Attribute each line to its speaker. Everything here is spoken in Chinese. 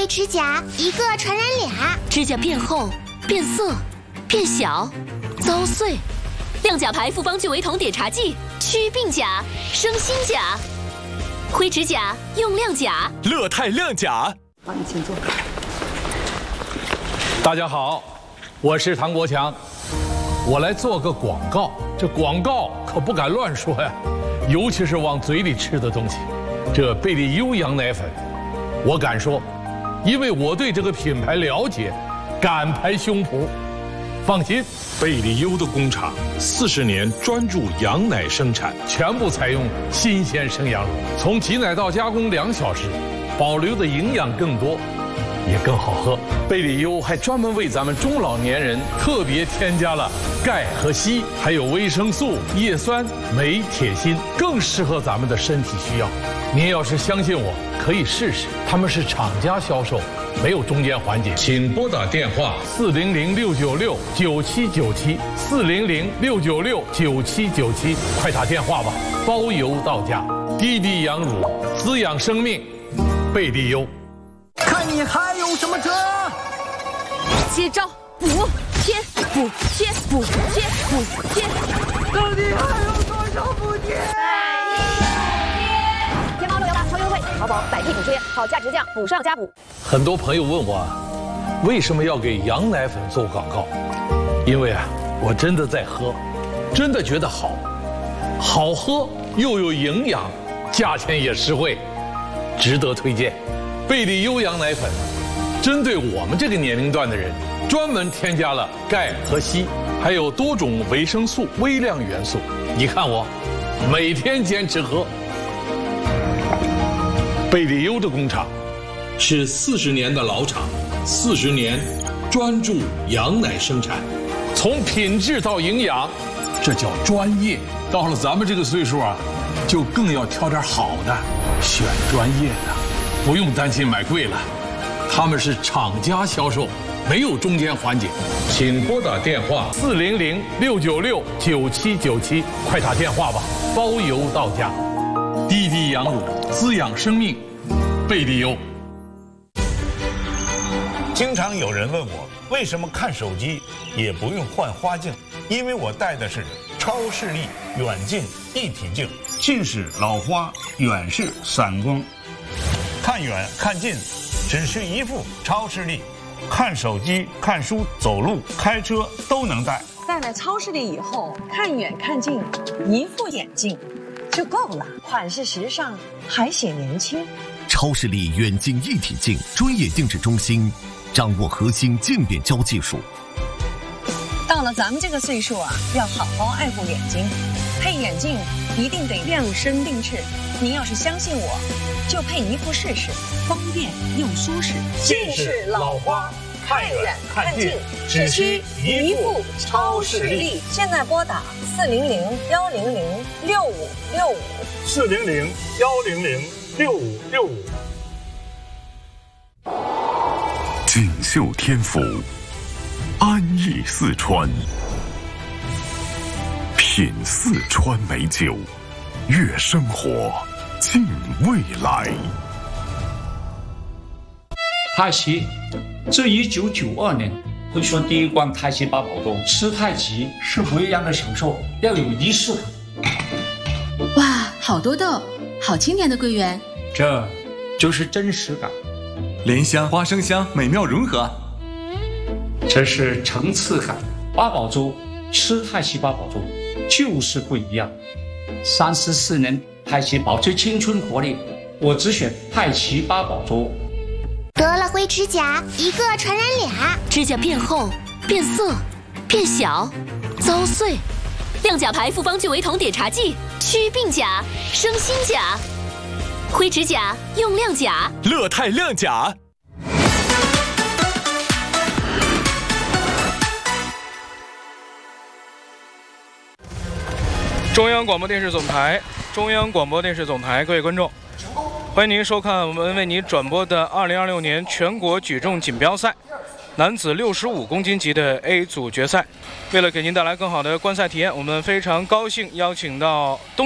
Speaker 1: 灰指甲，一个传染俩。
Speaker 2: 指甲变厚、变色、变小、遭碎。亮甲牌复方聚维酮碘茶剂，祛病甲、生新甲。灰指甲用亮甲，
Speaker 3: 乐泰亮甲。
Speaker 4: 好，你请坐。
Speaker 5: 大家好，我是唐国强，我来做个广告。这广告可不敢乱说呀，尤其是往嘴里吃的东西。这贝利优羊奶粉，我敢说，因为我对这个品牌了解，敢拍胸脯。放心，
Speaker 3: 贝利优的工厂40年专注羊奶生产，
Speaker 5: 全部采用新鲜生羊乳，从挤奶到加工2小时，保留的营养更多，也更好喝。贝利优还专门为咱们中老年人特别添加了钙和硒，还有维生素、叶酸、镁、铁、锌，更适合咱们的身体需要。您要是相信我，可以试试。他们是厂家销售，没有中间环节。请拨打电话400-696-9797，400-696-9797，快打电话吧，包邮到家。滴滴羊乳，滋养生命，贝利优。
Speaker 4: 看你还有什么辙？
Speaker 2: 接招，补贴，补贴，补贴，补贴。
Speaker 4: 到底还有多少补贴？
Speaker 6: 天猫618超优惠，淘宝100币补贴，好价直降，补上加补。
Speaker 5: 很多朋友问我，为什么要给羊奶粉做广告？因为我真的在喝，真的觉得好，好喝又有营养，价钱也实惠，值得推荐。贝利优羊奶粉，针对我们这个年龄段的人，专门添加了钙和硒，还有多种维生素、微量元素。你看我，每天坚持喝。贝利优的工厂是40年的老厂，40年专注羊奶生产，从品质到营养，这叫专业。到了咱们这个岁数就更要挑点好的，选专业的。不用担心买贵了，他们是厂家销售，没有中间环节。请拨打电话400-696-9797，快打电话吧，包邮到家。滴滴羊乳，滋养生命，贝利优。
Speaker 7: 经常有人问我，为什么看手机也不用换花镜？因为我戴的是超视力远近一体镜，近视、老花，远视、散光。看远看近，只需一副超视力，看手机、看书、走路、开车都能戴。
Speaker 8: 戴了超视力以后，看远看近，一副眼镜就够了，款式时尚，还显年轻。
Speaker 9: 超视力远近一体镜专业定制中心，掌握核心渐变焦技术。
Speaker 8: 到了咱们这个岁数要好好爱护眼睛，配眼镜一定得量身定制。您要是相信我，就配一副试试，方便又舒适。
Speaker 7: 近视、老花，看远看近，只需一副超视力。
Speaker 8: 现在拨打
Speaker 7: 400-100-6565，400-100-6565。
Speaker 9: 锦绣天府，安逸四川，品四川美酒，悦生活，敬未来。
Speaker 10: 太极，自1992年推出第一罐太极八宝粥，吃太极是不一样的享受，要有仪式感。
Speaker 11: 哇，好多豆，好清甜的桂圆，
Speaker 10: 这就是真实感。
Speaker 12: 莲香、花生香美妙融合，
Speaker 10: 这是层次感。八宝粥，吃太极八宝粥就是不一样。34年太极保持青春活力，我只选太极八宝粥。
Speaker 1: 得了灰指甲，一个传染俩。
Speaker 2: 指甲变厚、变色、变小、遭碎。亮甲牌复方聚维酮碘茶剂，祛病甲、生新甲。灰指甲用亮甲，
Speaker 3: 乐泰亮甲。
Speaker 13: 中央广播电视总台，中央广播电视总台，各位观众，欢迎您收看我们为您转播的2026年全国举重锦标赛男子65公斤级的 A 组决赛。为了给您带来更好的观赛体验，我们非常高兴邀请到东